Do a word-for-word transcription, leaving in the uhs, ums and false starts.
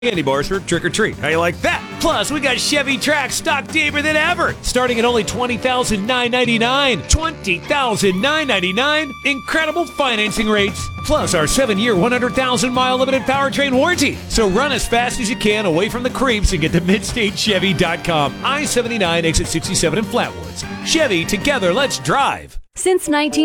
candy bars for trick or treat. How you like that? Plus, we got Chevy Trax stock deeper than ever, starting at only twenty thousand nine hundred ninety-nine dollars. twenty thousand nine hundred ninety-nine dollars. Incredible financing rates. Plus, our seven-year, one hundred thousand mile limited powertrain warranty. So run as fast as you can away from the creeps and get to midstate chevy dot com. I seventy-nine, exit sixty-seven in Flatwoods. Chevy, together, let's drive. Since nineteen